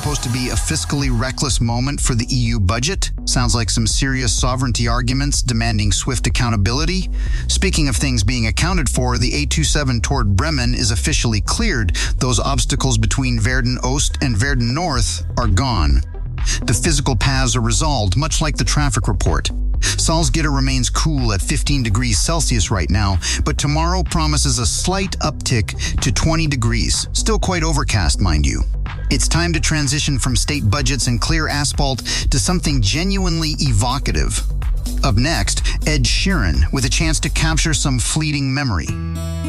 supposed to be a fiscally reckless moment for the EU budget. Sounds like some serious sovereignty arguments demanding swift accountability. Speaking of things being accounted for, the A27 toward Bremen is officially cleared. Those obstacles between Verden Oost and Verden North are gone. The physical paths are resolved, much like the traffic report. Salzgitter remains cool at 15 degrees Celsius right now, but tomorrow promises a slight uptick to 20 degrees. Still quite overcast, mind you. It's time to transition from state budgets and clear asphalt to something genuinely evocative. Up next, Ed Sheeran with a chance to capture some fleeting memory.